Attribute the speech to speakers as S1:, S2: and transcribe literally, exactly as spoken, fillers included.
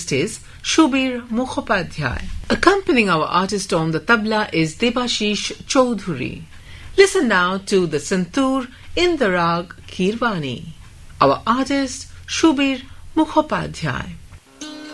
S1: artist is Shubir Mukhopadhyay. Accompanying our artist on the tabla is Debashish Chaudhuri. Listen now to the santoor in the rag Kirwani. Our artist Shubir Mukhopadhyay.